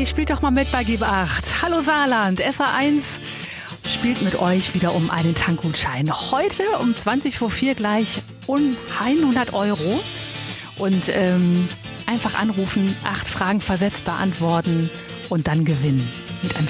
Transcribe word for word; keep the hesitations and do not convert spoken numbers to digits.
Hey, spielt doch mal mit bei Gib acht. Hallo Saarland, S A eins spielt mit euch wieder um einen Tankgutschein. Heute um zwanzig vor vier gleich um hundert Euro. Und ähm, einfach anrufen, acht Fragen versetzt beantworten und dann gewinnen. Mit ein